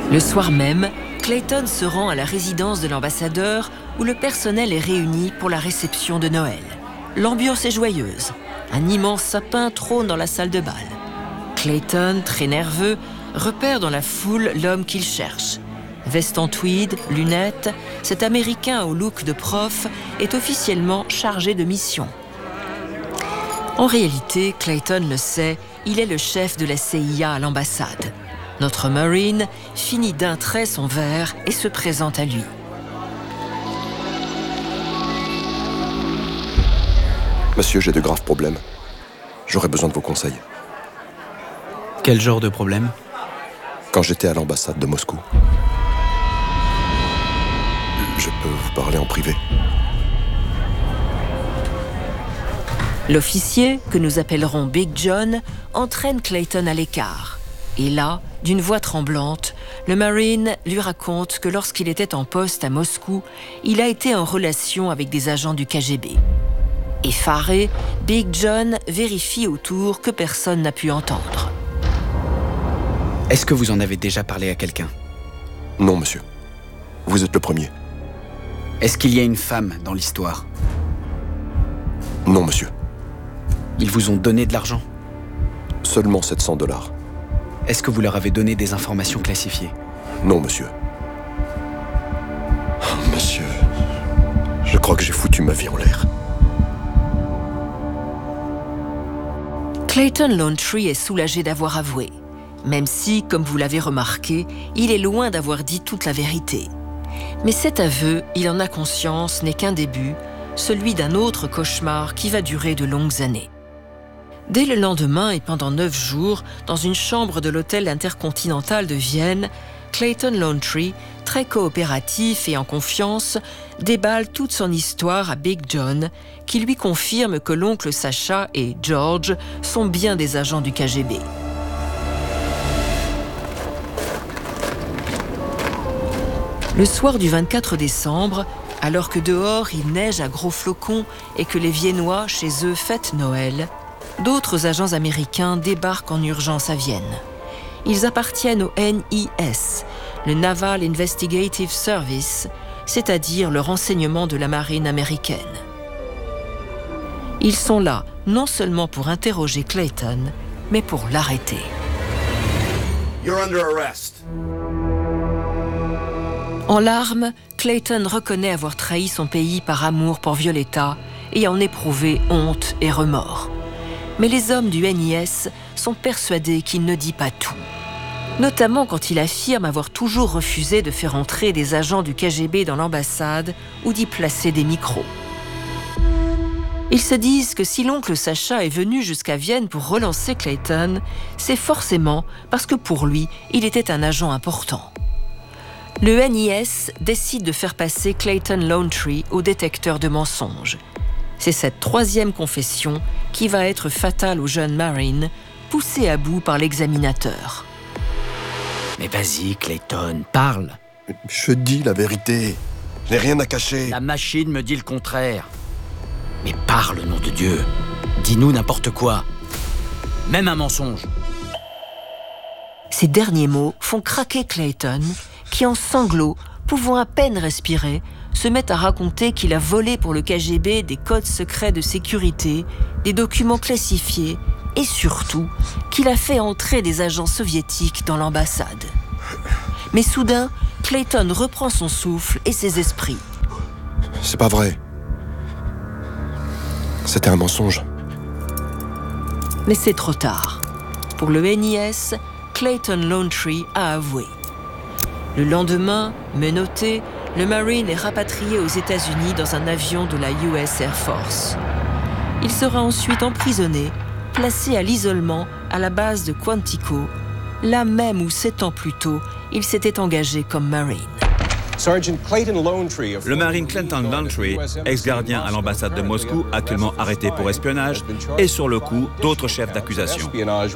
Le soir même, Clayton se rend à la résidence de l'ambassadeur où le personnel est réuni pour la réception de Noël. L'ambiance est joyeuse. Un immense sapin trône dans la salle de bal. Clayton, très nerveux, repère dans la foule l'homme qu'il cherche. Veste en tweed, lunettes, cet Américain au look de prof est officiellement chargé de mission. En réalité, Clayton le sait, il est le chef de la CIA à l'ambassade. Notre Marine finit d'un trait son verre et se présente à lui. Monsieur, j'ai de graves problèmes. J'aurais besoin de vos conseils. Quel genre de problème ? Quand j'étais à l'ambassade de Moscou. Je peux vous parler en privé. L'officier, que nous appellerons Big John, entraîne Clayton à l'écart. Et là, d'une voix tremblante, le Marine lui raconte que lorsqu'il était en poste à Moscou, il a été en relation avec des agents du KGB. Effaré, Big John vérifie autour que personne n'a pu entendre. Est-ce que vous en avez déjà parlé à quelqu'un ? Non, monsieur. Vous êtes le premier. Est-ce qu'il y a une femme dans l'histoire ? Non, monsieur. Ils vous ont donné de l'argent ? Seulement $700. Est-ce que vous leur avez donné des informations classifiées ? Non, monsieur. Oh, monsieur, je crois que j'ai foutu ma vie en l'air. Clayton Laundrie est soulagé d'avoir avoué, même si, comme vous l'avez remarqué, il est loin d'avoir dit toute la vérité. Mais cet aveu, il en a conscience, n'est qu'un début, celui d'un autre cauchemar qui va durer de longues années. Dès le lendemain et pendant 9 jours, dans une chambre de l'hôtel intercontinental de Vienne, Clayton Laundrie, très coopératif et en confiance, déballe toute son histoire à Big John, qui lui confirme que l'oncle Sacha et George sont bien des agents du KGB. Le soir du 24 décembre, alors que dehors il neige à gros flocons et que les Viennois, chez eux, fêtent Noël, d'autres agents américains débarquent en urgence à Vienne. Ils appartiennent au NIS, le Naval Investigative Service, c'est-à-dire le renseignement de la marine américaine. Ils sont là non seulement pour interroger Clayton, mais pour l'arrêter. You're under arrest. En larmes, Clayton reconnaît avoir trahi son pays par amour pour Violetta et en éprouver honte et remords. Mais les hommes du NIS sont persuadés qu'il ne dit pas tout. Notamment quand il affirme avoir toujours refusé de faire entrer des agents du KGB dans l'ambassade ou d'y placer des micros. Ils se disent que si l'oncle Sacha est venu jusqu'à Vienne pour relancer Clayton, c'est forcément parce que pour lui, il était un agent important. Le NIS décide de faire passer Clayton Laundrie au détecteur de mensonges. C'est cette 3e confession qui va être fatale au jeune Marine, poussé à bout par l'examinateur. Mais vas-y, Clayton, parle. Je dis la vérité. Je n'ai rien à cacher. La machine me dit le contraire. Mais parle, nom de Dieu. Dis-nous n'importe quoi. Même un mensonge. Ces derniers mots font craquer Clayton, qui en sanglots, pouvant à peine respirer, se met à raconter qu'il a volé pour le KGB des codes secrets de sécurité, des documents classifiés et surtout qu'il a fait entrer des agents soviétiques dans l'ambassade. Mais soudain, Clayton reprend son souffle et ses esprits. C'est pas vrai. C'était un mensonge. Mais c'est trop tard. Pour le NIS, Clayton Laundrie a avoué. Le lendemain, menotté, le Marine est rapatrié aux États-Unis dans un avion de la US Air Force. Il sera ensuite emprisonné, placé à l'isolement à la base de Quantico, là même où 7 ans plus tôt, il s'était engagé comme Marine. Le Marine Clayton Laundrie, ex-gardien à l'ambassade de Moscou, actuellement arrêté pour espionnage, et sur le coup, d'autres chefs d'accusation.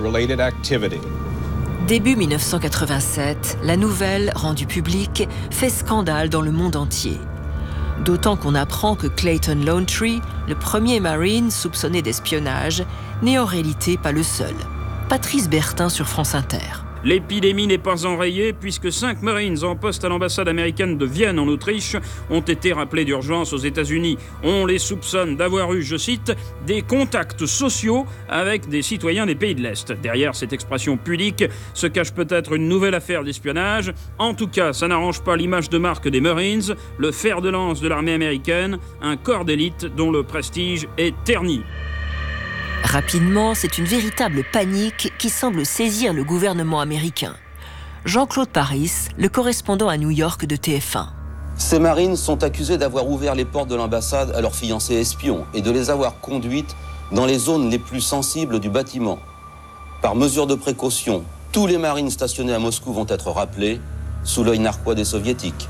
Début 1987, la nouvelle, rendue publique, fait scandale dans le monde entier. D'autant qu'on apprend que Clayton Laundrie, le premier Marine soupçonné d'espionnage, n'est en réalité pas le seul. Patrice Bertin sur France Inter. L'épidémie n'est pas enrayée puisque 5 Marines en poste à l'ambassade américaine de Vienne en Autriche ont été rappelés d'urgence aux États-Unis. On les soupçonne d'avoir eu, je cite, des contacts sociaux avec des citoyens des pays de l'Est. Derrière cette expression pudique se cache peut-être une nouvelle affaire d'espionnage. En tout cas, ça n'arrange pas l'image de marque des Marines, le fer de lance de l'armée américaine, un corps d'élite dont le prestige est terni. Rapidement, c'est une véritable panique qui semble saisir le gouvernement américain. Jean-Claude Paris, le correspondant à New York de TF1. Ces marines sont accusés d'avoir ouvert les portes de l'ambassade à leurs fiancés espions et de les avoir conduites dans les zones les plus sensibles du bâtiment. Par mesure de précaution, tous les marines stationnés à Moscou vont être rappelés sous l'œil narquois des soviétiques.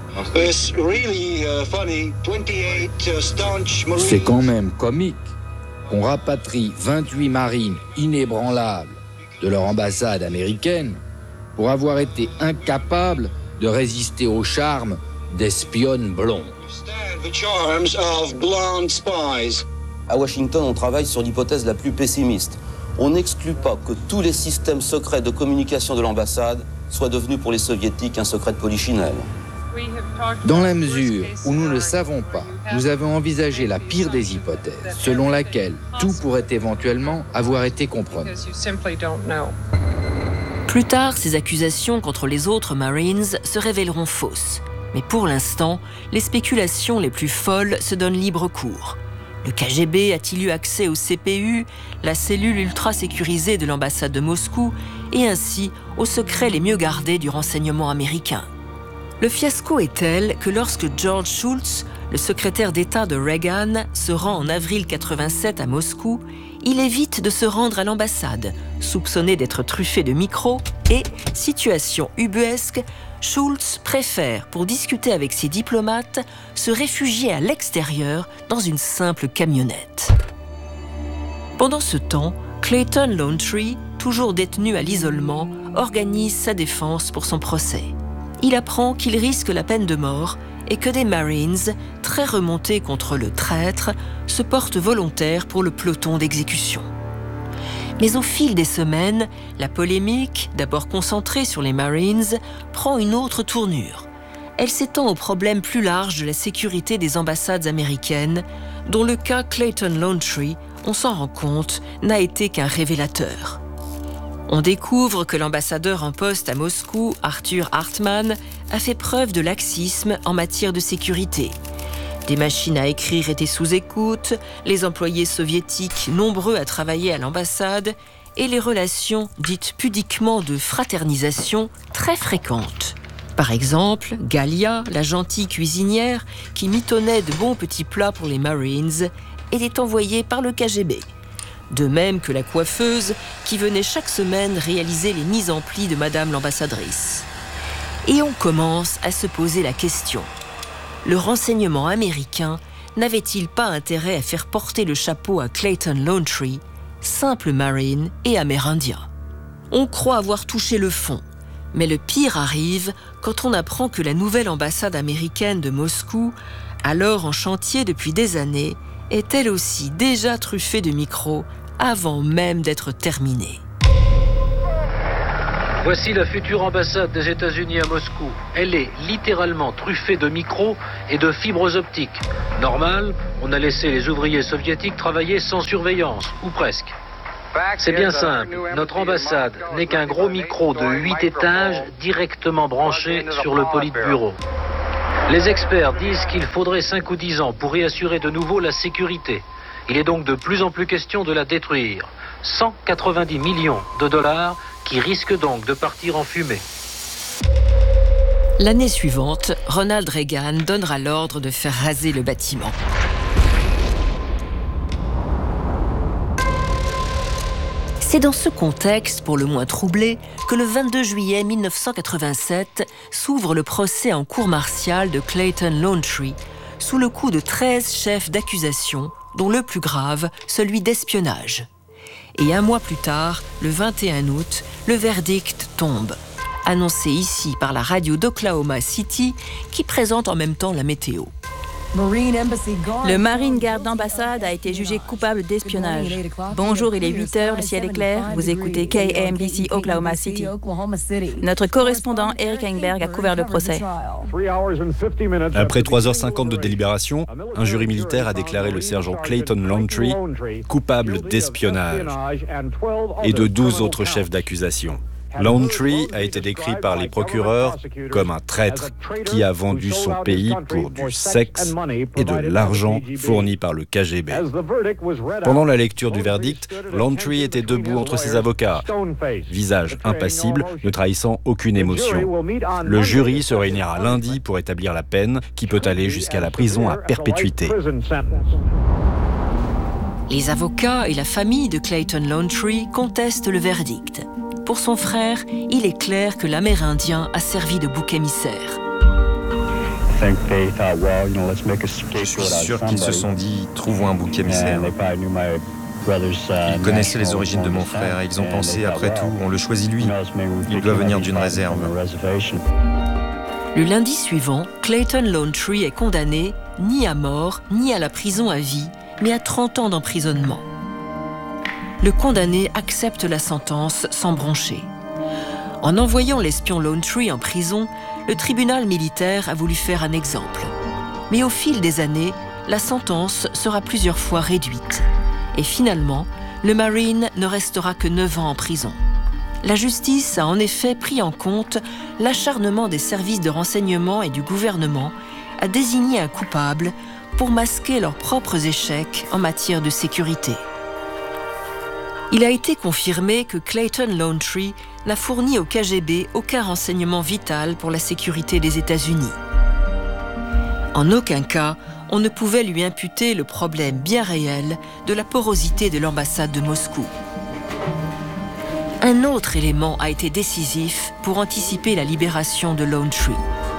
C'est quand même comique qu'on rapatrie 28 marines inébranlables de leur ambassade américaine pour avoir été incapables de résister au charme d'espionnes blondes. À Washington, on travaille sur l'hypothèse la plus pessimiste. On n'exclut pas que tous les systèmes secrets de communication de l'ambassade soient devenus pour les soviétiques un secret de polichinelle. Dans la mesure où nous ne savons pas, nous avons envisagé la pire des hypothèses, selon laquelle tout pourrait éventuellement avoir été compromis. Plus tard, ces accusations contre les autres Marines se révéleront fausses. Mais pour l'instant, les spéculations les plus folles se donnent libre cours. Le KGB a-t-il eu accès au CPU, la cellule ultra sécurisée de l'ambassade de Moscou, et ainsi aux secrets les mieux gardés du renseignement américain? Le fiasco est tel que lorsque George Shultz, le secrétaire d'État de Reagan, se rend en avril 87 à Moscou, il évite de se rendre à l'ambassade, soupçonné d'être truffé de micros, et, situation ubuesque, Shultz préfère, pour discuter avec ses diplomates, se réfugier à l'extérieur dans une simple camionnette. Pendant ce temps, Clayton Launtree, toujours détenu à l'isolement, organise sa défense pour son procès. Il apprend qu'il risque la peine de mort et que des Marines, très remontés contre le traître, se portent volontaires pour le peloton d'exécution. Mais au fil des semaines, la polémique, d'abord concentrée sur les Marines, prend une autre tournure. Elle s'étend au problème plus large de la sécurité des ambassades américaines, dont le cas Clayton Launtree, on s'en rend compte, n'a été qu'un révélateur. On découvre que l'ambassadeur en poste à Moscou, Arthur Hartmann, a fait preuve de laxisme en matière de sécurité. Des machines à écrire étaient sous écoute, les employés soviétiques nombreux à travailler à l'ambassade et les relations dites pudiquement de fraternisation très fréquentes. Par exemple, Galia, la gentille cuisinière qui mitonnait de bons petits plats pour les Marines, était envoyée par le KGB. De même que la coiffeuse qui venait chaque semaine réaliser les mises en plis de Madame l'ambassadrice. Et on commence à se poser la question. Le renseignement américain n'avait-il pas intérêt à faire porter le chapeau à Clayton Launtree, simple marine et amérindien? On croit avoir touché le fond, mais le pire arrive quand on apprend que la nouvelle ambassade américaine de Moscou, alors en chantier depuis des années, est elle aussi déjà truffée de micros avant même d'être terminée. Voici la future ambassade des États-Unis à Moscou. Elle est littéralement truffée de micros et de fibres optiques. Normal, on a laissé les ouvriers soviétiques travailler sans surveillance, ou presque. C'est bien simple, notre ambassade n'est qu'un gros micro de 8 étages directement branché sur le Politburo. Les experts disent qu'il faudrait 5 ou 10 ans pour réassurer de nouveau la sécurité. Il est donc de plus en plus question de la détruire. 190 millions de dollars qui risquent donc de partir en fumée. L'année suivante, Ronald Reagan donnera l'ordre de faire raser le bâtiment. C'est dans ce contexte, pour le moins troublé, que le 22 juillet 1987 s'ouvre le procès en cour martiale de Clayton Launtree, sous le coup de 13 chefs d'accusation, dont le plus grave, celui d'espionnage. Et un mois plus tard, le 21 août, le verdict tombe, annoncé ici par la radio d'Oklahoma City, qui présente en même temps la météo. Le Marine Guard d'ambassade a été jugé coupable d'espionnage. Bonjour, il est 8h, le ciel est clair. Vous écoutez KMBC Oklahoma City. Notre correspondant Eric Engberg a couvert le procès. Après 3h50 de délibération, un jury militaire a déclaré le sergent Clayton Lowndtree coupable d'espionnage et de 12 autres chefs d'accusation. Lowndtree a été décrit par les procureurs comme un traître qui a vendu son pays pour du sexe et de l'argent fourni par le KGB. Pendant la lecture du verdict, Lowndtree était debout entre ses avocats, visage impassible, ne trahissant aucune émotion. Le jury se réunira lundi pour établir la peine qui peut aller jusqu'à la prison à perpétuité. Les avocats et la famille de Clayton Lowndtree contestent le verdict. Pour son frère, il est clair que l'Amérindien a servi de bouc émissaire. Je suis sûr qu'ils se sont dit « trouvons un bouc émissaire ». Ils connaissaient les origines de mon frère et ils ont pensé « après tout, on le choisit lui, il doit venir d'une réserve ». Le lundi suivant, Clayton Lowndtree est condamné ni à mort ni à la prison à vie, mais à 30 ans d'emprisonnement. Le condamné accepte la sentence sans broncher. En envoyant l'espion Lowndtree en prison, le tribunal militaire a voulu faire un exemple. Mais au fil des années, la sentence sera plusieurs fois réduite. Et finalement, le Marine ne restera que 9 ans en prison. La justice a en effet pris en compte l'acharnement des services de renseignement et du gouvernement à désigner un coupable pour masquer leurs propres échecs en matière de sécurité. Il a été confirmé que Clayton Lowndtree n'a fourni au KGB aucun renseignement vital pour la sécurité des États-Unis. En aucun cas, on ne pouvait lui imputer le problème bien réel de la porosité de l'ambassade de Moscou. Un autre élément a été décisif pour anticiper la libération de Lowndtree.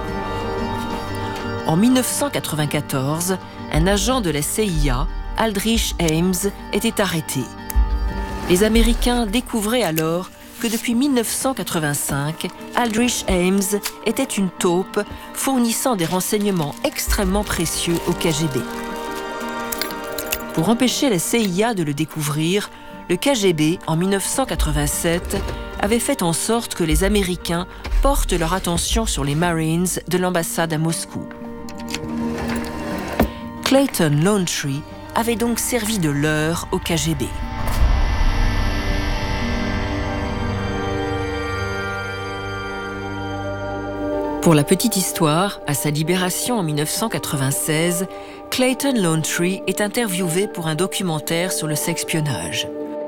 En 1994, un agent de la CIA, Aldrich Ames, était arrêté. Les Américains découvraient alors que depuis 1985, Aldrich Ames était une taupe fournissant des renseignements extrêmement précieux au KGB. Pour empêcher la CIA de le découvrir, le KGB, en 1987, avait fait en sorte que les Américains portent leur attention sur les Marines de l'ambassade à Moscou. Clayton Lowndtree avait donc servi de leurre au KGB. Pour la petite histoire, à sa libération en 1996, Clayton Lowndtree est interviewé pour un documentaire sur le sexpionnage.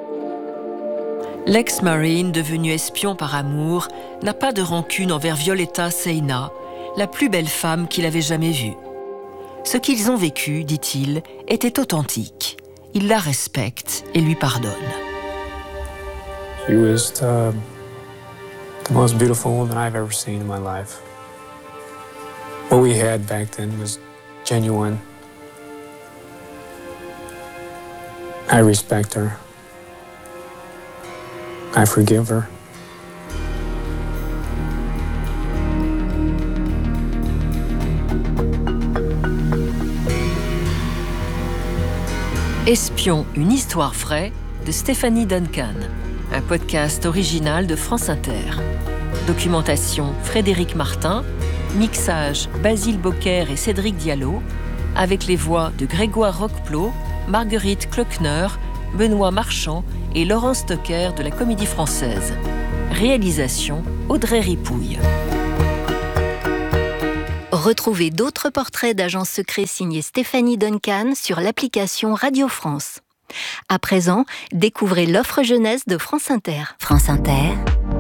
L'ex-marine devenu espion par amour n'a pas de rancune envers Violetta Seyna, la plus belle femme qu'il avait jamais vue. Ce qu'ils ont vécu, dit-il, était authentique. Il la respecte et lui pardonne. She was the most beautiful woman I've ever seen in my life. What we had back then was genuine. I respect her. I forgive her. Espion, une histoire vraie de Stéphanie Duncan, un podcast original de France Inter. Documentation Frédéric Martin, mixage Basile Bocquer et Cédric Diallo, avec les voix de Grégoire Roqueplot, Marguerite Klockner, Benoît Marchand et Laurent Stocker de la Comédie Française. Réalisation Audrey Ripouille. Retrouvez d'autres portraits d'agents secrets signés Stéphanie Duncan sur l'application Radio France. À présent, découvrez l'offre jeunesse de France Inter. France Inter,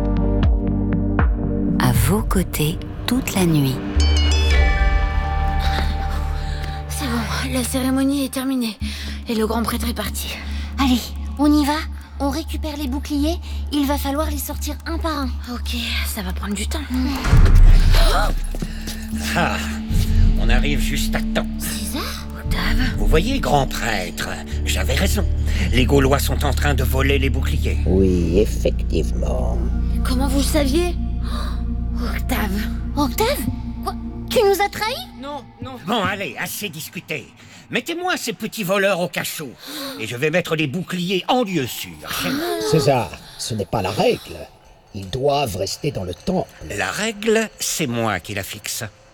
à vos côtés toute la nuit. C'est bon, la cérémonie est terminée et le grand prêtre est parti. Allez, on y va? On récupère les boucliers, il va falloir les sortir un par un. Ok, ça va prendre du temps. Ah, on arrive juste à temps. César? Octave? Vous voyez, grand prêtre, j'avais raison. Les Gaulois sont en train de voler les boucliers. Oui, effectivement. Comment vous le saviez? Octave? Octave? Quoi? Tu nous as trahis? Non. Bon, allez, assez discuté. Mettez-moi ces petits voleurs au cachot, et je vais mettre les boucliers en lieu sûr. César, ce n'est pas la règle. Ils doivent rester dans le temple. La règle, c'est moi qui la fixe.